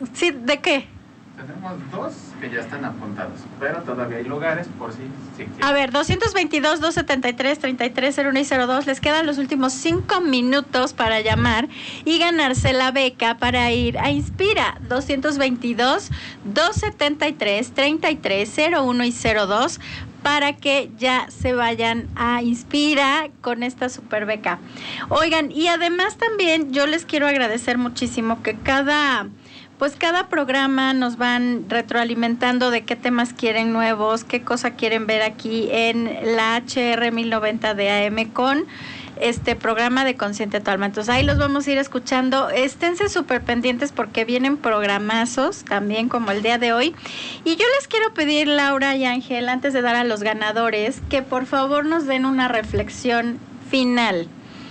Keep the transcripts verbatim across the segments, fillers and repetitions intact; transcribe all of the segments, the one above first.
Sí, ¿de qué? Tenemos dos que ya están apuntados, pero todavía hay lugares por si... Sí, sí. A ver, doscientos veintidós, doscientos setenta y tres, treinta y tres, cero uno y cero dos, les quedan los últimos cinco minutos para llamar y ganarse la beca para ir a Inspira. doscientos veintidós, doscientos setenta y tres, treinta y tres, cero uno y cero dos, para que ya se vayan a Inspira con esta super beca. Oigan, y además también yo les quiero agradecer muchísimo que cada... Pues cada programa nos van retroalimentando de qué temas quieren nuevos, qué cosa quieren ver aquí en la H R mil noventa de A M con este programa de Consciente Tu Alma. Entonces ahí los vamos a ir escuchando. Esténse súper pendientes porque vienen programazos también como el día de hoy. Y yo les quiero pedir, Laura y Ángel, antes de dar a los ganadores, que por favor nos den una reflexión final.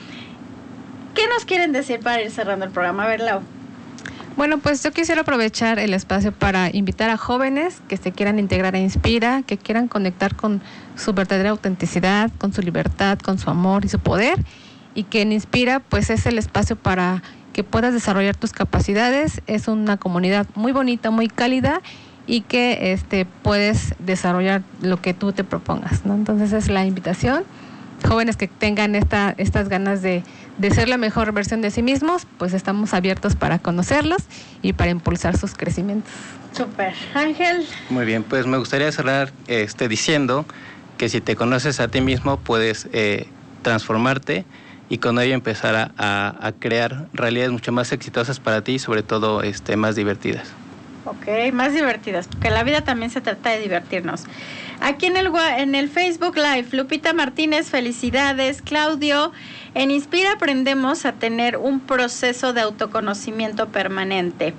¿Qué nos quieren decir para ir cerrando el programa? A ver, Lau. Bueno, pues yo quisiera aprovechar el espacio para invitar a jóvenes que se quieran integrar a Inspira, que quieran conectar con su verdadera autenticidad, con su libertad, con su amor y su poder, y que en Inspira pues es el espacio para que puedas desarrollar tus capacidades. Es una comunidad muy bonita, muy cálida, y que este puedes desarrollar lo que tú te propongas, ¿no? Entonces es la invitación. Jóvenes que tengan esta, estas ganas de, de ser la mejor versión de sí mismos, pues estamos abiertos para conocerlos y para impulsar sus crecimientos. Súper. Ángel. Muy bien, pues me gustaría cerrar este, diciendo que si te conoces a ti mismo puedes eh, transformarte y con ello empezar a, a, a crear realidades mucho más exitosas para ti y sobre todo este, más divertidas. Ok, más divertidas, porque la vida también se trata de divertirnos. Aquí en el, en el Facebook Live, Lupita Martínez, felicidades. Claudio, en Inspira aprendemos a tener un proceso de autoconocimiento permanente.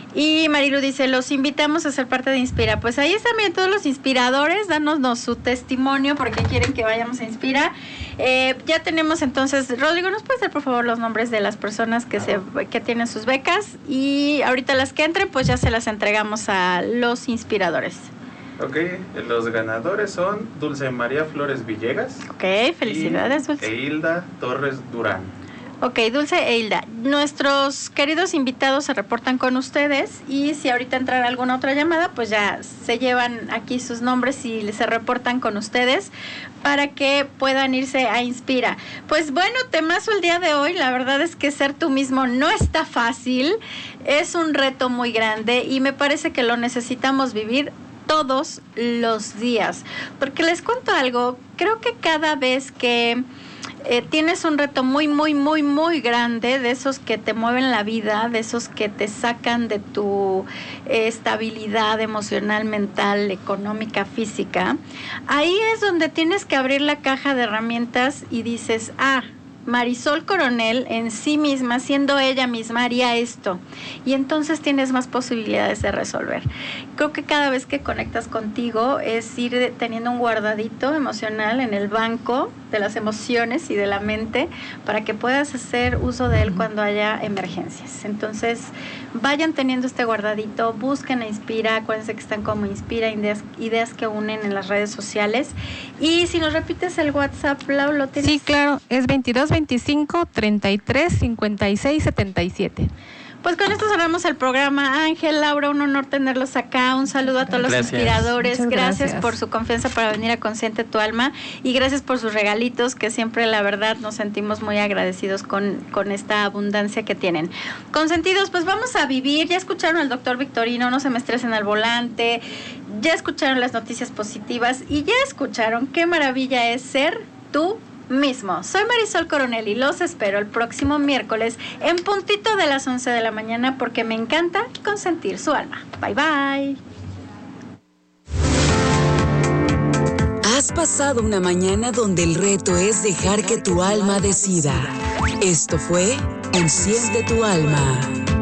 Y Marilu dice, los invitamos a ser parte de Inspira. Pues ahí están bien todos los inspiradores, dánosnos su testimonio porque quieren que vayamos a Inspira. Eh, ya tenemos entonces, Rodrigo, ¿nos puedes dar por favor los nombres de las personas que, se, que tienen sus becas? Y ahorita las que entren, pues ya se las entregamos a los inspiradores. Ok, los ganadores son Dulce María Flores Villegas. Ok, felicidades, Dulce. E Hilda Torres Durán. Ok, Dulce e Hilda, nuestros queridos invitados se reportan con ustedes y si ahorita entrara alguna otra llamada, pues ya se llevan aquí sus nombres y se reportan con ustedes para que puedan irse a Inspira. Pues bueno, temazo el día de hoy, la verdad es que ser tú mismo no está fácil, es un reto muy grande y me parece que lo necesitamos vivir todos los días, porque les cuento algo, creo que cada vez que eh, tienes un reto muy, muy, muy, muy grande, de esos que te mueven la vida, de esos que te sacan de tu eh, estabilidad emocional, mental, económica, física, ahí es donde tienes que abrir la caja de herramientas y dices, ah, Marisol Coronel en sí misma, siendo ella misma, haría esto. Y entonces tienes más posibilidades de resolver. Creo que cada vez que conectas contigo es ir teniendo un guardadito emocional en el banco de las emociones y de la mente para que puedas hacer uso de él cuando haya emergencias. Entonces, vayan teniendo este guardadito, busquen a Inspira, acuérdense que están como Inspira, ideas, ideas que unen en las redes sociales. Y si nos repites el WhatsApp, Lau, ¿lo tienes? Sí, claro, es veintidós veinticinco treinta y tres cincuenta y seis setenta y siete. Pues con esto cerramos el programa. Ángel, Laura, un honor tenerlos acá. Un saludo a todos los gracias. inspiradores. Muchas gracias. gracias por su confianza para venir a Consciente Tu Alma y gracias por sus regalitos que siempre, la verdad, nos sentimos muy agradecidos con, con esta abundancia que tienen. Consentidos, pues vamos a vivir. Ya escucharon al doctor Victorino, no se me estresen al volante. Ya escucharon las noticias positivas y ya escucharon qué maravilla es ser tú mismo. Soy Marisol Coronel y los espero el próximo miércoles en puntito de las once de la mañana porque me encanta consentir su alma. Bye bye. Has pasado una mañana donde el reto es dejar que tu alma decida. Esto fue Consciente Tu Alma.